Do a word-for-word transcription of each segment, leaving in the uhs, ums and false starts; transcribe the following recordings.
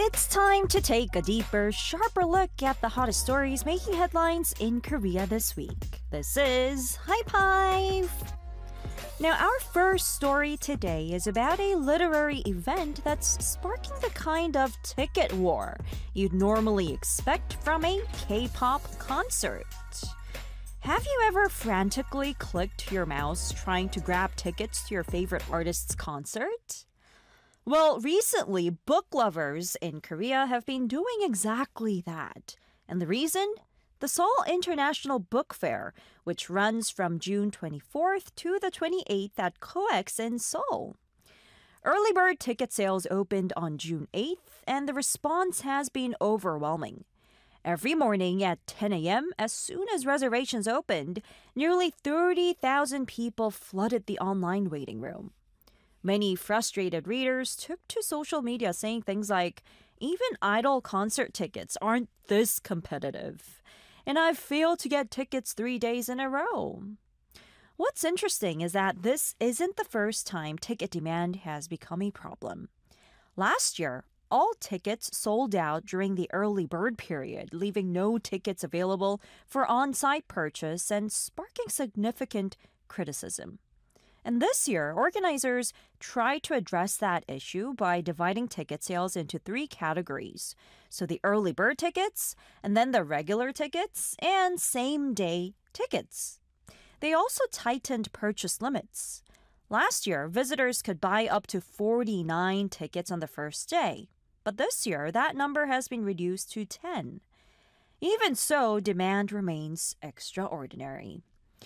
It's time to take a deeper, sharper look at the hottest stories making headlines in Korea this week. This is Hype Hive! Now, our first story today is about a literary event that's sparking the kind of ticket war you'd normally expect from a K-pop concert. Have you ever frantically clicked your mouse trying to grab tickets to your favorite artist's concert? Well, recently, book lovers in Korea have been doing exactly that. And the reason? The Seoul International Book Fair, which runs from June twenty-fourth to the twenty-eighth at COEX in Seoul. Early bird ticket sales opened on June eighth, and the response has been overwhelming. Every morning at ten a.m., as soon as reservations opened, nearly thirty thousand people flooded the online waiting room. Many frustrated readers took to social media saying things like, "Even idol concert tickets aren't this competitive. And I've failed to get tickets three days in a row." What's interesting is that this isn't the first time ticket demand has become a problem. Last year, all tickets sold out during the early bird period, leaving no tickets available for on-site purchase and sparking significant criticism. And this year, organizers tried to address that issue by dividing ticket sales into three categories. So the early bird tickets, and then the regular tickets, and same-day tickets. They also tightened purchase limits. Last year, visitors could buy up to forty-nine tickets on the first day. But this year, that number has been reduced to ten. Even so, demand remains extraordinary.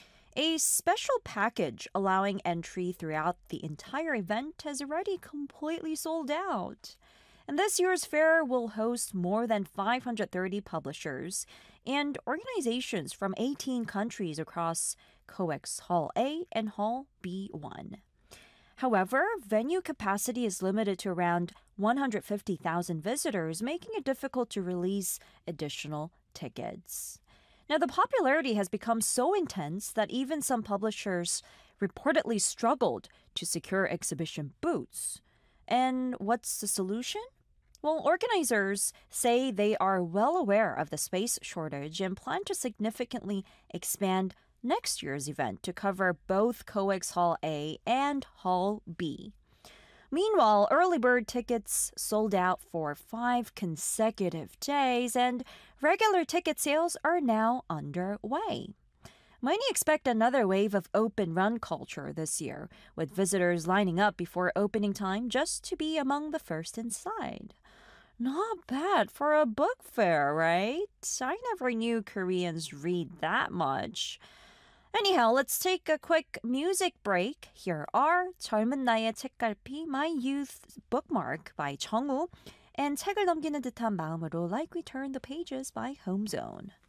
A special package allowing entry throughout the entire event has already completely sold out. And this year's fair will host more than five hundred thirty publishers and organizations from eighteen countries across COEX Hall A and Hall B one. However, venue capacity is limited to around one hundred fifty thousand visitors, making it difficult to release additional tickets. Now, the popularity has become so intense that even some publishers reportedly struggled to secure exhibition booths. And what's the solution? Well, organizers say they are well aware of the space shortage and plan to significantly expand next year's event to cover both COEX Hall A and Hall B. Meanwhile, early bird tickets sold out for five consecutive days, and regular ticket sales are now underway. Many expect another wave of open run culture this year, with visitors lining up before opening time just to be among the first inside. Not bad for a book fair, right? I never knew Koreans read that much. Anyhow, let's take a quick music break. Here are 젊은 나이의 책갈피, My Youth Bookmark by 정우, and 책을 넘기는 듯한 마음으로 Like We Turn the Pages by Homezone.